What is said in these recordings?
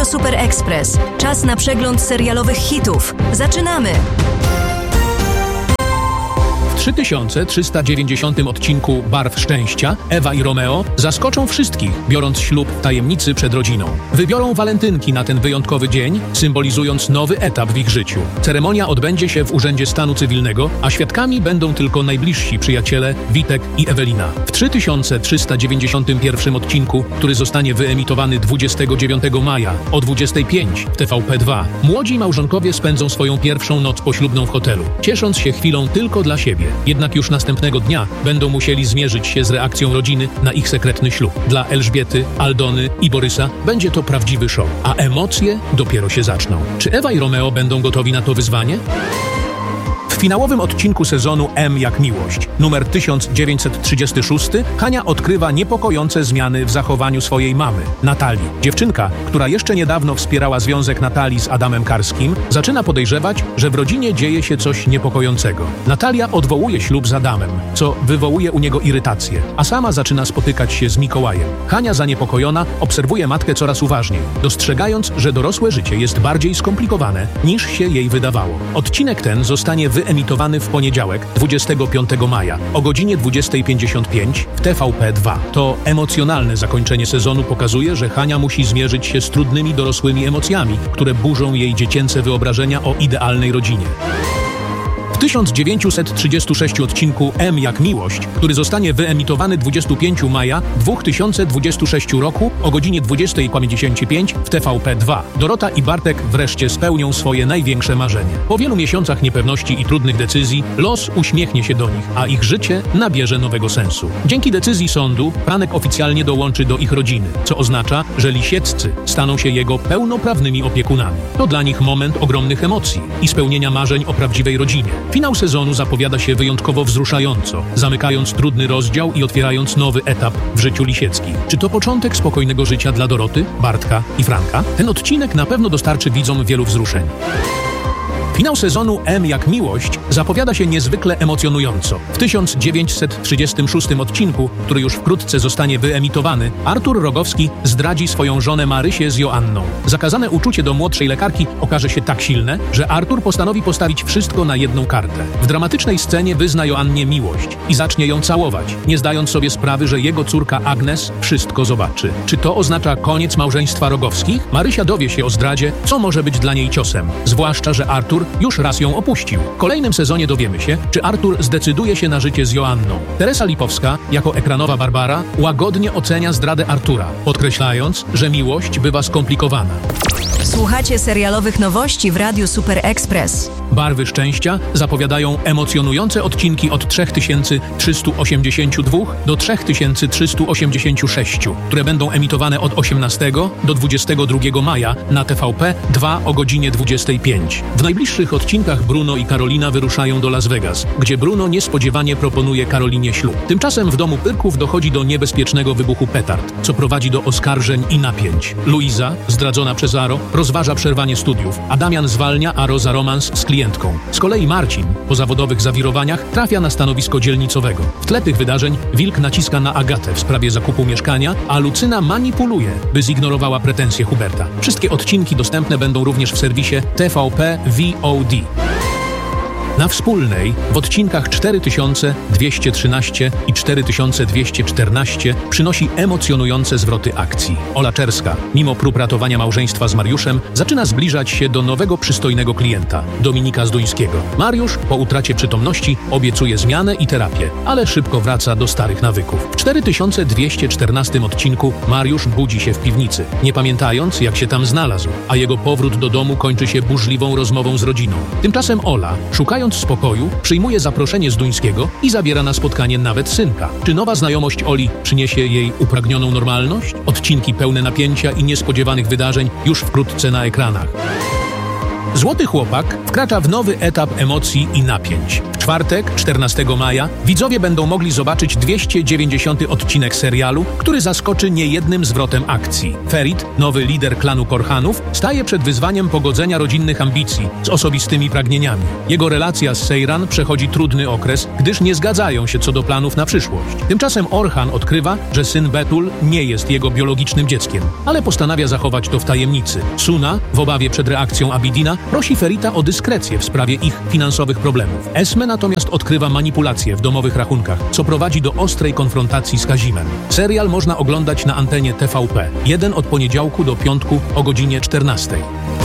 Radio Super Express. Czas na przegląd serialowych hitów. Zaczynamy! W 3390 odcinku Barw Szczęścia Ewa i Romeo zaskoczą wszystkich, biorąc ślub w tajemnicy przed rodziną. Wybiorą walentynki na ten wyjątkowy dzień, symbolizując nowy etap w ich życiu. Ceremonia odbędzie się w Urzędzie Stanu Cywilnego, a świadkami będą tylko najbliżsi przyjaciele Witek i Ewelina. W 3391 odcinku, który zostanie wyemitowany 29 maja o 25 w TVP2, młodzi małżonkowie spędzą swoją pierwszą noc poślubną w hotelu, ciesząc się chwilą tylko dla siebie. Jednak już następnego dnia będą musieli zmierzyć się z reakcją rodziny na ich sekretny ślub. Dla Elżbiety, Aldony i Borysa będzie to prawdziwy szok, a emocje dopiero się zaczną. Czy Ewa i Romeo będą gotowi na to wyzwanie? W finałowym odcinku sezonu M jak miłość, numer 1936, Hania odkrywa niepokojące zmiany w zachowaniu swojej mamy, Natalii. Dziewczynka, która jeszcze niedawno wspierała związek Natalii z Adamem Karskim, zaczyna podejrzewać, że w rodzinie dzieje się coś niepokojącego. Natalia odwołuje ślub z Adamem, co wywołuje u niego irytację, a sama zaczyna spotykać się z Mikołajem. Hania, zaniepokojona, obserwuje matkę coraz uważniej, dostrzegając, że dorosłe życie jest bardziej skomplikowane, niż się jej wydawało. Odcinek ten zostanie wyemitowany w poniedziałek, 25 maja, o godzinie 20:55 w TVP2. To emocjonalne zakończenie sezonu pokazuje, że Hania musi zmierzyć się z trudnymi dorosłymi emocjami, które burzą jej dziecięce wyobrażenia o idealnej rodzinie. W 1936 odcinku M jak miłość, który zostanie wyemitowany 25 maja 2026 roku o godzinie 20:55 w TVP2, Dorota i Bartek wreszcie spełnią swoje największe marzenie. Po wielu miesiącach niepewności i trudnych decyzji los uśmiechnie się do nich, a ich życie nabierze nowego sensu. Dzięki decyzji sądu Franek oficjalnie dołączy do ich rodziny, co oznacza, że Lisieccy staną się jego pełnoprawnymi opiekunami. To dla nich moment ogromnych emocji i spełnienia marzeń o prawdziwej rodzinie. Finał sezonu zapowiada się wyjątkowo wzruszająco, zamykając trudny rozdział i otwierając nowy etap w życiu Lisieckich. Czy to początek spokojnego życia dla Doroty, Bartka i Franka? Ten odcinek na pewno dostarczy widzom wielu wzruszeń. Finał sezonu M jak miłość zapowiada się niezwykle emocjonująco. W 1936 odcinku, który już wkrótce zostanie wyemitowany, Artur Rogowski zdradzi swoją żonę Marysię z Joanną. Zakazane uczucie do młodszej lekarki okaże się tak silne, że Artur postanowi postawić wszystko na jedną kartę. W dramatycznej scenie wyzna Joannie miłość i zacznie ją całować, nie zdając sobie sprawy, że jego córka Agnes wszystko zobaczy. Czy to oznacza koniec małżeństwa Rogowskich? Marysia dowie się o zdradzie, co może być dla niej ciosem, zwłaszcza że Artur już raz ją opuścił. W kolejnym sezonie dowiemy się, czy Artur zdecyduje się na życie z Joanną. Teresa Lipowska, jako ekranowa Barbara, łagodnie ocenia zdradę Artura, podkreślając, że miłość bywa skomplikowana. Słuchacie serialowych nowości w Radiu Super Express. Barwy Szczęścia zapowiadają emocjonujące odcinki od 3382 do 3386, które będą emitowane od 18 do 22 maja na TVP2 o godzinie 25. W najbliższych odcinkach Bruno i Karolina wyruszają do Las Vegas, gdzie Bruno niespodziewanie proponuje Karolinie ślub. Tymczasem w domu Pyrków dochodzi do niebezpiecznego wybuchu petard, co prowadzi do oskarżeń i napięć. Luiza, zdradzona przez Aro, rozważa przerwanie studiów, a Damian zwalnia Aro za romans z klientką. Z kolei Marcin, po zawodowych zawirowaniach, trafia na stanowisko dzielnicowego. W tle tych wydarzeń Wilk naciska na Agatę w sprawie zakupu mieszkania, a Lucyna manipuluje, by zignorowała pretensje Huberta. Wszystkie odcinki dostępne będą również w serwisie TVP VOD. Na Wspólnej w odcinkach 4213 i 4214 przynosi emocjonujące zwroty akcji. Ola Czerska, mimo prób ratowania małżeństwa z Mariuszem, zaczyna zbliżać się do nowego przystojnego klienta, Dominika Zduńskiego. Mariusz, po utracie przytomności, obiecuje zmianę i terapię, ale szybko wraca do starych nawyków. W 4214 odcinku Mariusz budzi się w piwnicy, nie pamiętając, jak się tam znalazł, a jego powrót do domu kończy się burzliwą rozmową z rodziną. Tymczasem Ola, szukając spokoju, przyjmuje zaproszenie Zduńskiego i zabiera na spotkanie nawet synka. Czy nowa znajomość Oli przyniesie jej upragnioną normalność? Odcinki pełne napięcia i niespodziewanych wydarzeń już wkrótce na ekranach. Złoty Chłopak wkracza w nowy etap emocji i napięć. W czwartek, 14 maja, widzowie będą mogli zobaczyć 290 odcinek serialu, który zaskoczy niejednym zwrotem akcji. Ferit, nowy lider klanu Korhanów, staje przed wyzwaniem pogodzenia rodzinnych ambicji z osobistymi pragnieniami. Jego relacja z Seyran przechodzi trudny okres, gdyż nie zgadzają się co do planów na przyszłość. Tymczasem Orhan odkrywa, że syn Betul nie jest jego biologicznym dzieckiem, ale postanawia zachować to w tajemnicy. Suna, w obawie przed reakcją Abidina, prosi Ferita o dyskrecję w sprawie ich finansowych problemów. Esme natomiast odkrywa manipulacje w domowych rachunkach, co prowadzi do ostrej konfrontacji z Kazimem. Serial można oglądać na antenie TVP. 1 od poniedziałku do piątku o godzinie 14.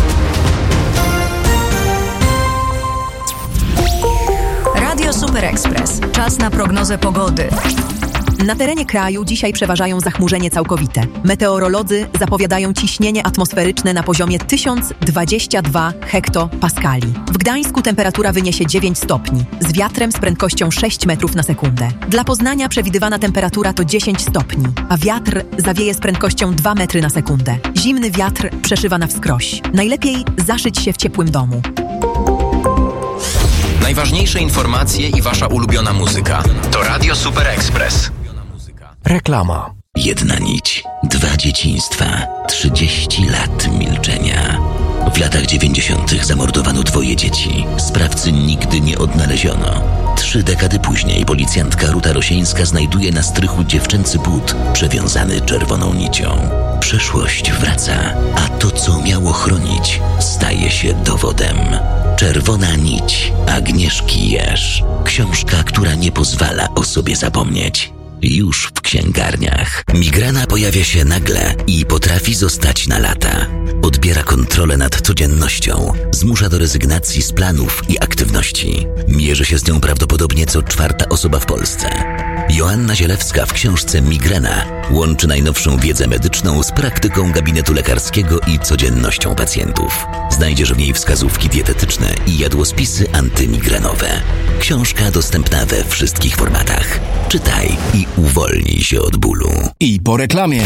Radio Super Express. Czas na prognozę pogody. Na terenie kraju dzisiaj przeważają zachmurzenie całkowite. Meteorolodzy zapowiadają ciśnienie atmosferyczne na poziomie 1022 hektopaskali. W Gdańsku temperatura wyniesie 9 stopni, z wiatrem z prędkością 6 metrów na sekundę. Dla Poznania przewidywana temperatura to 10 stopni, a wiatr zawieje z prędkością 2 metry na sekundę. Zimny wiatr przeszywa na wskroś. Najlepiej zaszyć się w ciepłym domu. Najważniejsze informacje i wasza ulubiona muzyka. To Radio Super Express. Reklama. Jedna nić, 2 dzieciństwa, 30 lat milczenia. W latach 90. zamordowano 2 dzieci. Sprawcy nigdy nie odnaleziono. 3 dekady później policjantka Ruta Rosieńska znajduje na strychu dziewczęcy but przewiązany czerwoną nicią. Przeszłość wraca, a to, co miało chronić, staje się dowodem. Czerwona nić Agnieszki Jerz. Książka, która nie pozwala o sobie zapomnieć. Już w księgarniach. Migrena pojawia się nagle i potrafi zostać na lata. Odbiera kontrolę nad codziennością, zmusza do rezygnacji z planów i aktywności. Mierzy się z nią prawdopodobnie co 4. osoba w Polsce. Joanna Zielewska w książce Migrena łączy najnowszą wiedzę medyczną z praktyką gabinetu lekarskiego i codziennością pacjentów. Znajdziesz w niej wskazówki dietetyczne i jadłospisy antymigrenowe. Książka dostępna we wszystkich formatach. Czytaj i uwolnij się od bólu. I po reklamie.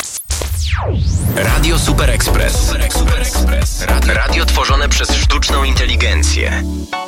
Radio Super Express. Radio tworzone przez sztuczną inteligencję.